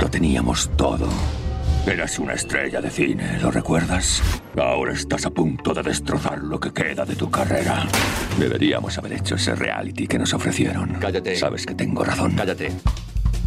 Lo teníamos todo. Eras una estrella de cine, ¿lo recuerdas? Ahora estás a punto de destrozar lo que queda de tu carrera. Deberíamos haber hecho ese reality que nos ofrecieron. Cállate. Sabes que tengo razón. Cállate.